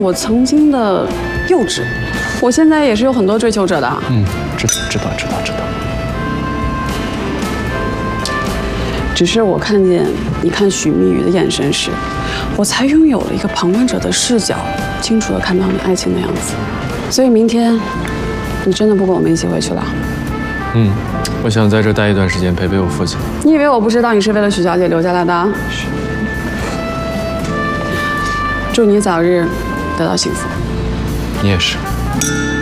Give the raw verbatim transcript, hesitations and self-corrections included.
我曾经的幼稚，我现在也是有很多追求者的。 嗯，知道知道知道知道。 只是我看见你看许蜜雨的眼神时，我才拥有了一个旁观者的视角，清楚地看到你爱情的样子。所以明天，你真的不跟我们一起回去了？ 嗯，我想在这待一段时间，陪陪我父亲。 你以为我不知道你是为了许小姐留下来的？祝你早日得到幸福。 你也是。